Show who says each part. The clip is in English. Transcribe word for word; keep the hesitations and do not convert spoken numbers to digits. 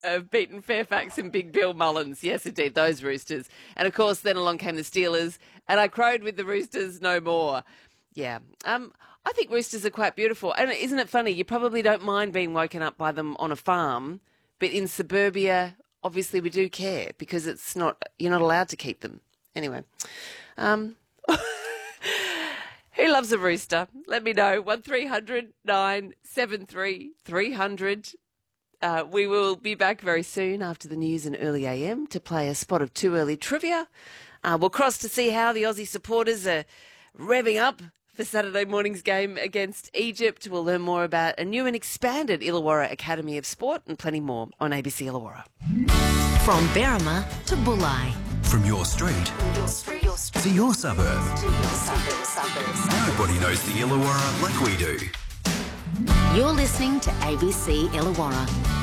Speaker 1: have beaten Fairfax and Big Bill Mullins. Yes, indeed, those Roosters. And, of course, then along came the Steelers, and I crowed with the Roosters no more. Yeah. Um, I think roosters are quite beautiful. And isn't it funny? You probably don't mind being woken up by them on a farm, but in suburbia, obviously we do care because it's not, you're not allowed to keep them. Anyway. Um, who loves a rooster? Let me know. one three hundred nine seven three three hundred. Uh, we will be back very soon after the news and early A M to play a spot of Too Early Trivia. Uh, we'll cross to see how the Aussie supporters are revving up for Saturday morning's game against Egypt. We'll learn more about a new and expanded Illawarra Academy of Sport and plenty more on A B C Illawarra.
Speaker 2: From Berrima to Bulli.
Speaker 3: From your street,
Speaker 2: Your street, your street.
Speaker 3: to your suburb.
Speaker 2: To your suburb, suburb.
Speaker 3: Nobody knows the Illawarra like we do.
Speaker 2: You're listening to A B C Illawarra.